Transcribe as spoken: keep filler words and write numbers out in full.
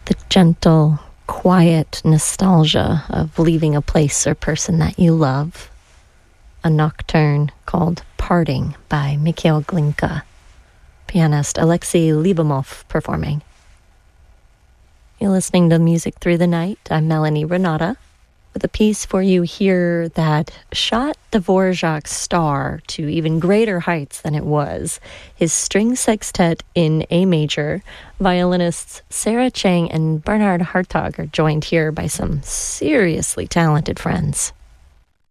the gentle, quiet nostalgia of leaving a place or person that you love. A nocturne called Parting by Mikhail Glinka. Pianist Alexei Lyubimov performing. You're listening to Music Through the Night. I'm Melanie Renata with a piece for you here that shot Dvorak's star to even greater heights than it was. His string sextet in A major, violinists Sarah Chang and Bernhard Hartog are joined here by some seriously talented friends.